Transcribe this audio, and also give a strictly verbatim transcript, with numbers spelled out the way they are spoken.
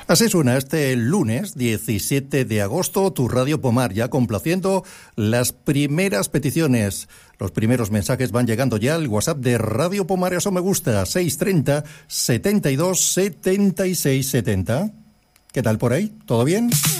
Así suena este lunes diecisiete de agosto, tu Radio Pomar, ya complaciendo las primeras peticiones. Los primeros mensajes van llegando ya al WhatsApp de Radio Pomar, eso me gusta, seis treinta, setenta y dos, setenta y seis setenta. ¿Qué tal por ahí? ¿Todo bien?